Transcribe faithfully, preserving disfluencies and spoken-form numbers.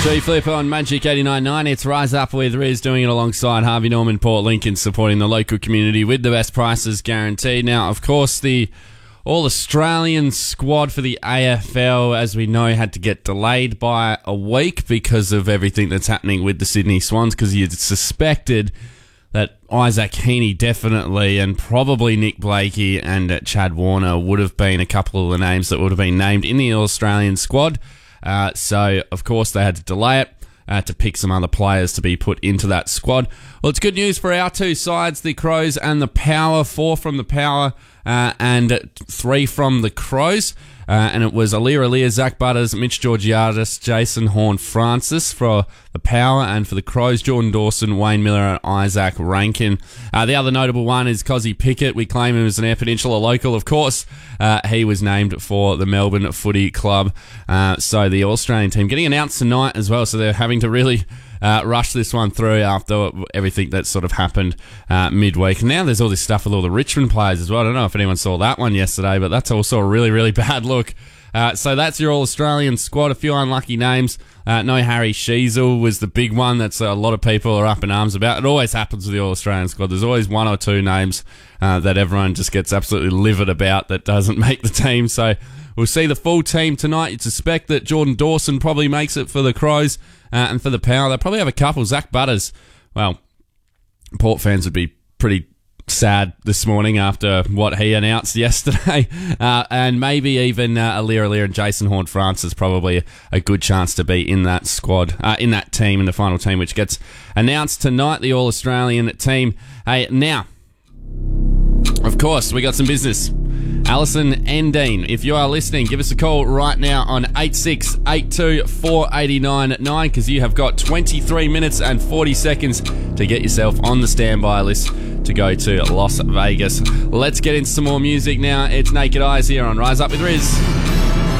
G-Flip on Magic eighty-nine point nine. It's Rise Up with Riz, doing it alongside Harvey Norman, Port Lincoln, supporting the local community with the best prices guaranteed. Now, of course, the All-Australian squad for the A F L, as we know, had to get delayed by a week because of everything that's happening with the Sydney Swans, because you suspected that Isaac Heaney definitely, and probably Nick Blakey and uh, Chad Warner would have been a couple of the names that would have been named in the All-Australian squad. Uh, so, of course, they had to delay it uh, to pick some other players to be put into that squad. Well, it's good news for our two sides, the Crows and the Power. Four from the Power uh, and three from the Crows. Uh, and it was Aliir Aliir, Zach Butters, Mitch Georgiadis, Jason Horne-Francis for the Power, and for the Crows, Jordan Dawson, Wayne Miller and Isaac Rankin. Uh, the other notable one is Cozzy Pickett. We claim him as an Eyre Peninsula local, of course. Uh, he was named for the Melbourne Footy Club. Uh, so the Australian team getting announced tonight as well, so they're having to really Uh, rush this one through after everything that sort of happened uh, midweek. And now there's all this stuff with all the Richmond players as well. I don't know if anyone saw that one yesterday, but that's also a really, really bad look. Uh, so that's your All-Australian squad. A few unlucky names. Uh, no Harry Sheezel was the big one that's a lot of people are up in arms about. It always happens with the All-Australian squad. There's always one or two names uh, that everyone just gets absolutely livid about that doesn't make the team. So we'll see the full team tonight. You'd suspect that Jordan Dawson probably makes it for the Crows. Uh, and for the Power, they'll probably have a couple. Zach Butters, well, Port fans would be pretty sad this morning after what he announced yesterday. Uh, and maybe even uh, Aliir Aliir and Jason Horne-Francis, probably a good chance to be in that squad, uh, in that team, in the final team, which gets announced tonight, the All-Australian team. Hey, now, of course, we got some business. Alison Endine, if you are listening, give us a call right now on eight six eight two, four eight nine nine, because you have got twenty-three minutes and forty seconds to get yourself on the standby list to go to Las Vegas. Let's get into some more music now. It's Naked Eyes here on Rise Up with Riz.